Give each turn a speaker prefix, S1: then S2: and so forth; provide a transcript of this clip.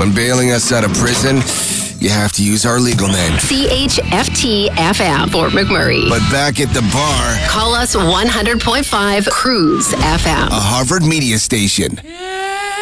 S1: on bailing us out of prison, you have to use our legal name.
S2: CHFT-FM, Fort McMurray.
S1: But back at the bar,
S2: Call us 100.5 Cruise FM.
S1: a Harvard media station.